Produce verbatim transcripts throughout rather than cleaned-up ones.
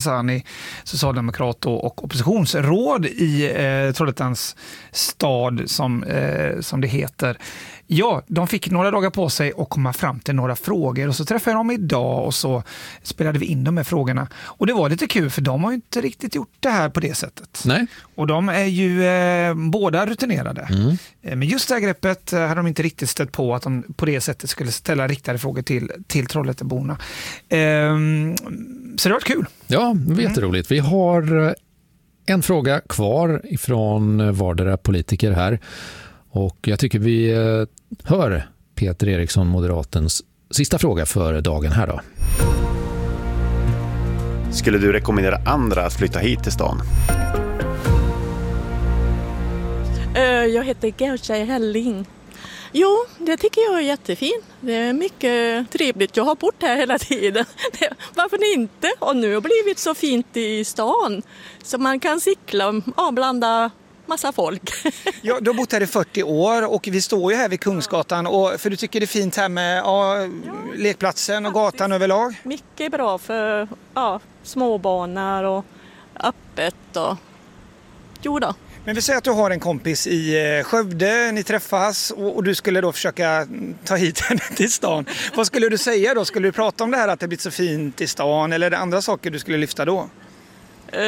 Darzani, socialdemokrat och oppositionsråd i eh, Trollhättans stad som, eh, som det heter. Ja, de fick några dagar på sig att komma fram till några frågor och så träffade jag dem idag och så spelade vi in de här frågorna. Och det var lite kul för de har ju inte riktigt gjort det här på det sättet. Nej. Och de är ju eh, båda rutinerade. Mm. Men just det här greppet hade de inte riktigt stött på att de på det sättet skulle ställa riktade frågor till, till Trollhätteborna. Ehm, så det var kul. Ja, jätteroligt. Vi har en fråga kvar ifrån vardera politiker här. Och jag tycker vi hör Peter Eriksson, Moderatens sista fråga för dagen här då. Skulle du rekommendera andra att flytta hit till stan? Jag heter Gertja Helling. Jo, det tycker jag är jättefint. Det är mycket trevligt. Jag har bott här hela tiden. Varför inte? Och nu har det blivit så fint i stan. Så man kan cykla och avblanda massa folk. Ja, du har bott här i fyrtio år och vi står ju här vid Kungsgatan. Och, för du tycker det är fint här med ja, lekplatsen och gatan överlag? Mycket bra för ja, småbarnar och öppet. Och... Jo då. Men vi säger att du har en kompis i Skövde, ni träffas och, och du skulle då försöka ta hit henne till stan. Vad skulle du säga då? Skulle du prata om det här att det blivit så fint i stan eller är det andra saker du skulle lyfta då? Uh,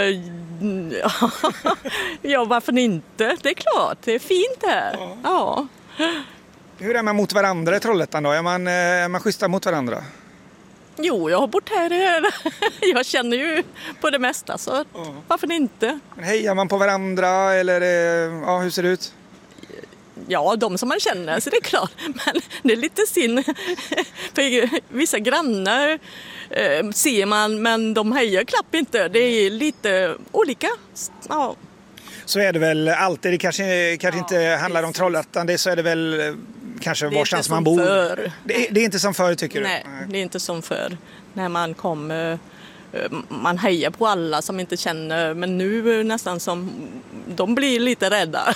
ja, varför inte? Det är klart, det är fint här. Ja. Ja. Hur är man mot varandra i Trollhättan då? Är man, är man schyssta mot varandra? Jo, jag har bott här. Jag känner ju på det mesta, så ja. Varför inte? Men hejar man på varandra eller ja, hur ser det ut? Ja, de som man känner, så det är klart. Men det är lite synd. För vissa grannar eh, ser man, men de hejar klapp inte. Det är lite olika. Ja. Så är det väl alltid. Det kanske, kanske ja, inte handlar om Trollhättan. Det så är det väl kanske varstans man bor. För. Det är, det är inte som förr, tycker Nej, du? Nej, det är inte som förr. När man kommer, man hejar på alla som inte känner. Men nu nästan som, de blir lite rädda.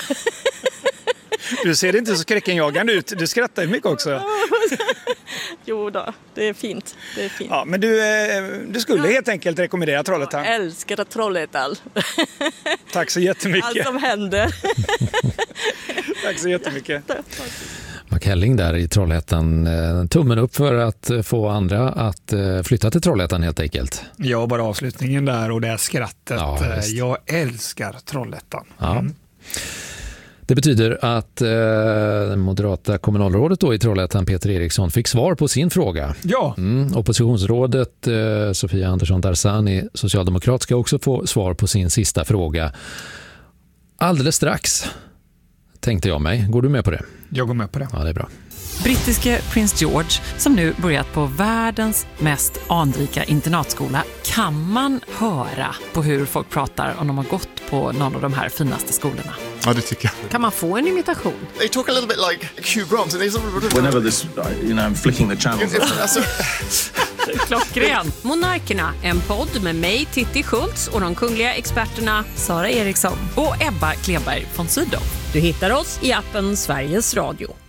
Du ser inte så skräckenjagande ut. Du skrattar ju mycket också. Jo då, det är fint. Det är fint. Ja, men du, du skulle ja. helt enkelt rekommendera Trollhättan. Jag älskar Trollhättan. Tack så jättemycket. Allt som händer. Tack så jättemycket. Mark Helling där i Trollhättan. Tummen upp för att få andra att flytta till Trollhättan helt enkelt. Ja, bara avslutningen där och det här skrattet. Ja, jag älskar Trollhättan. Ja. Mm. Det betyder att eh, moderata kommunalrådet då i Trollhättan, Peter Eriksson, fick svar på sin fråga. Ja. Mm, oppositionsrådet eh, Sofia Andersson Darzani, socialdemokrat, ska också få svar på sin sista fråga. Alldeles strax, tänkte jag mig. Går du med på det? Jag går med på det. Ja, det är bra. Brittiske prins George, som nu börjat på världens mest anrika internatskola, kan man höra på hur folk pratar om de har gått på någon av de här finaste skolorna. Ja, det tycker jag. Kan man få en imitation? They talk a little bit like Hugh Grant. Whenever this, you know, I'm flicking the channels. Klockren. Monarkerna, en podd med mig, Titti Schultz, och de kungliga experterna Sara Eriksson och Ebba Kleberg von Sydow. Du hittar oss i appen Sveriges Radio.